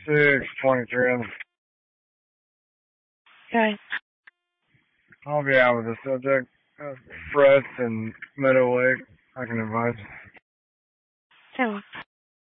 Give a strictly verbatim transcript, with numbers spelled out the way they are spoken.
six twenty-three. Okay. I'll be out with the subject of frets and middleweight. I can advise. So.